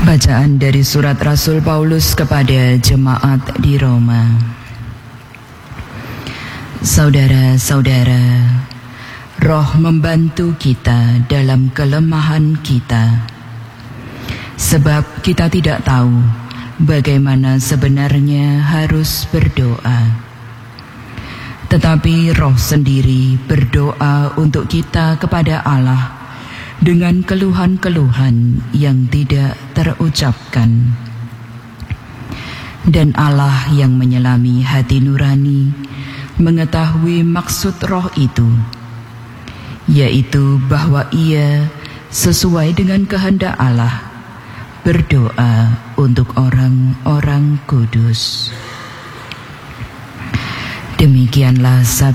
Bacaan dari surat Rasul Paulus kepada jemaat di Roma. Saudara-saudara, Roh membantu kita dalam kelemahan kita, sebab kita tidak tahu bagaimana sebenarnya harus berdoa. Tetapi Roh sendiri berdoa untuk kita kepada Allah dengan keluhan-keluhan yang tidak terucapkan. Dan Allah yang menyelami hati nurani mengetahui maksud Roh itu, yaitu bahwa Ia sesuai dengan kehendak Allah berdoa untuk orang-orang kudus. Demikianlah sabda